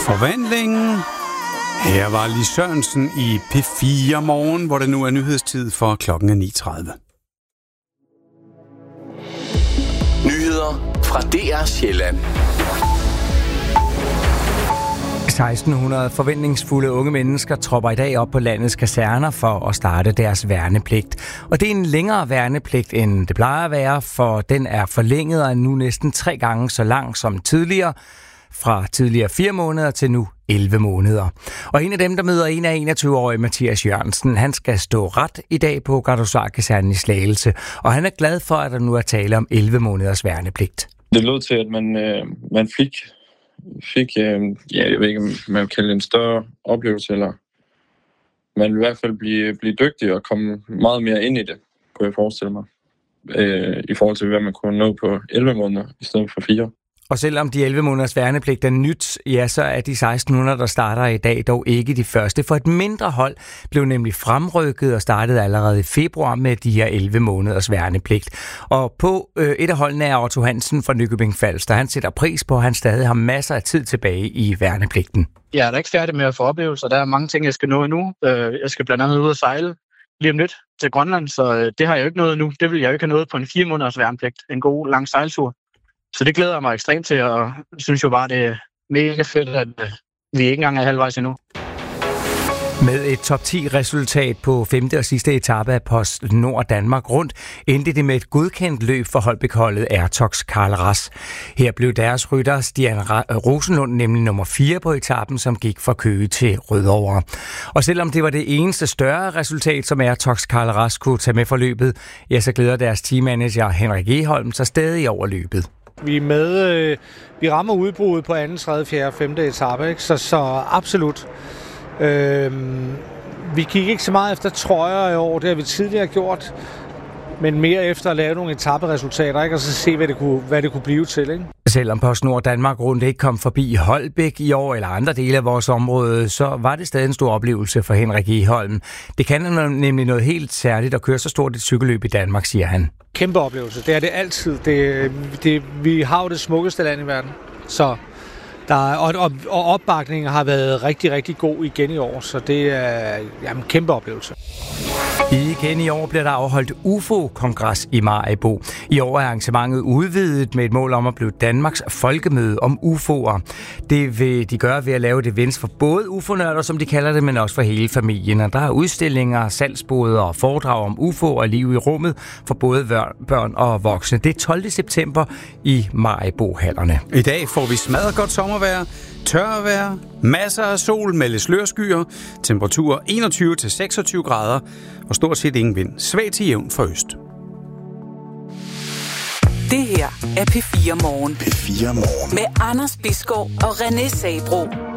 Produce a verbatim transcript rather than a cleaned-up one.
Forvandlingen. Her var Lis Sørensen i P fire Morgen, hvor det nu er nyhedstid for klokken er ni tredive. Nyheder fra D R Sjælland. seksten hundrede forventningsfulde unge mennesker tropper i dag op på landets kaserner for at starte deres værnepligt. Og det er en længere værnepligt, end det plejer at være, for den er forlænget og er nu næsten tre gange så lang som tidligere. Fra tidligere fire måneder til nu elleve måneder. Og en af dem, der møder en af enogtyve-årige Mathias Jørgensen, han skal stå ret i dag på Gardehusarkasernen i Slagelse. Og han er glad for, at der nu er tale om elleve måneders værnepligt. Det lød til, at man, øh, man fik, fik øh, ja, jeg ved ikke, om man kan kalde det en større oplevelse, eller man vil i hvert fald blive, blive dygtig og komme meget mere ind i det, kunne jeg forestille mig, øh, i forhold til, hvad man kunne nå på elleve måneder i stedet for fire. Og selvom de elleve måneders værnepligt er nyt, ja, så er de seksten hundrede, der starter i dag, dog ikke de første. For et mindre hold blev nemlig fremrykket og startede allerede i februar med de her elleve måneders værnepligt. Og på øh, et af holdene er Otto Hansen fra Nykøbing Falster. Han sætter pris på, at han stadig har masser af tid tilbage i værnepligten. Jeg er da ikke færdig med at få oplevelser. Der er mange ting, jeg skal nå endnu. Jeg skal blandt andet ud og sejle lige om lidt til Grønland, så det har jeg jo ikke nået endnu. Det vil jeg jo ikke have nået på en fire måneders værnepligt. En god lang sejltur. Så det glæder jeg mig ekstremt til, og synes jo bare, det er mega fedt, at vi ikke engang er halvvejs endnu. Med et top ti resultat på femte og sidste etape af Post Nord Danmark rundt, endte det med et godkendt løb for Holbæk-holdet Airtox Karl Ras. Her blev deres rytter Stian Rosenlund nemlig nummer fire på etappen, som gik fra Køge til Rødovre. Og selvom det var det eneste større resultat, som Airtox Karl Ras kunne tage med for løbet, ja, så glæder deres teammanager Henrik Egholm sig stadig over løbet. Vi er med, øh, vi rammer udbruddet på anden, tredje, fjerde, femte etape, ikke? Så, så absolut. Øh, vi gik ikke så meget efter trøjer i år, det har vi tidligere gjort, men mere efter at lave nogle etaperesultater, ikke? Og så se, hvad det kunne, hvad det kunne blive til, ikke? Selvom Post Nord Danmark rundt ikke kom forbi Holbæk i år eller andre dele af vores område, så var det stadig en stor oplevelse for Henrik Egholm. Det kan nemlig noget helt særligt at køre så stort et cykelløb i Danmark, siger han. Kæmpe oplevelse. Det er det altid. Det, det, vi har jo det smukkeste land i verden. Så der, og, og, og opbakningen har været rigtig, rigtig god igen i år. Så det er jamen, kæmpe oplevelse. Igen i år bliver der afholdt U F O-kongres i Maribo. I år er arrangementet udvidet med et mål om at blive Danmarks folkemøde om U F O'er. Det vil de gøre ved at lave et events for både U F O-nørder, som de kalder det, men også for hele familien. Og der er udstillinger, salgsboder og foredrag om U F O og liv i rummet for både børn og voksne. Det er tolvte september i Maribo-hallerne. I dag får vi smadret godt sommervejr, tørvejr, masser af sol med lidt slørskyer, temperatur enogtyve til seksogtyve grader og stort set ingen vind. Svag til jævn fra øst. Det her er P fire Morgen. P fire Morgen. Med Anders Bisgaard og René Sabro.